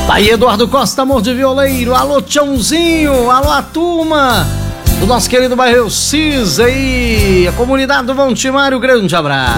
Aí, Eduardo Costa, amor de violeiro. Alô, Tchãozinho. Alô, a turma do nosso querido bairro Cis aí. A comunidade do Montimário, grande abraço.